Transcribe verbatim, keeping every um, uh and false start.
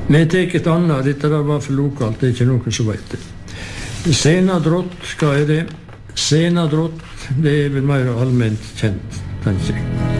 Vi tar et annet, dette der var for lokalt, det er ikke noen som vet det. Senadrott, hva er det? Senadrott, det er vel mer allment kjent, tenker jeg.